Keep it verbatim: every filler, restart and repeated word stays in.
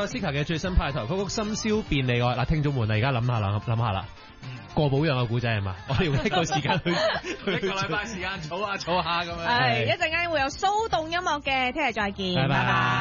Sika 嘅最新派台曲曲《深宵便利愛》。嗱，聽眾們啊，而家諗下啦，諗下啦。過保養嘅古仔係嘛？我哋用一個時間去一個禮拜時間儲下儲下咁樣。 係一陣間會有騷動音樂嘅，聽日再見， 拜拜。